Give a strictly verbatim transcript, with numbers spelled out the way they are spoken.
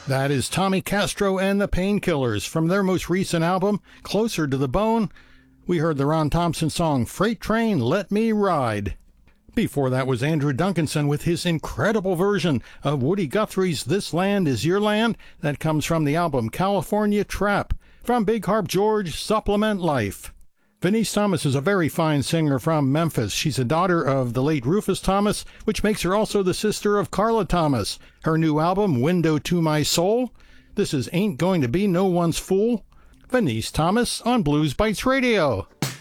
That is Tommy Castro and the Painkillers from their most recent album, Closer to the Bone. We heard the Ron Thompson song, Freight Train, Let Me Ride. Before that was Andrew Duncanson with his incredible version of Woody Guthrie's This Land Is Your Land. That comes from the album California Trap. From Big Harp George, Supplement Life. Venice Thomas is a very fine singer from Memphis. She's a daughter of the late Rufus Thomas, which makes her also the sister of Carla Thomas. Her new album, Window to My Soul. This is Ain't Going to Be No One's Fool. Venice Thomas on Blues Bites Radio.